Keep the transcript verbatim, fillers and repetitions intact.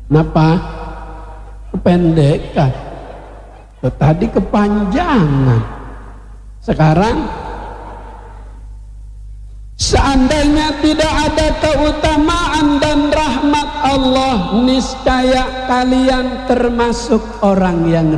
Kenapa? Kependekan. Tadi kepanjangan. Sekarang seandainya tidak ada keutamaan dan rahmat Allah, niscaya kalian termasuk orang yang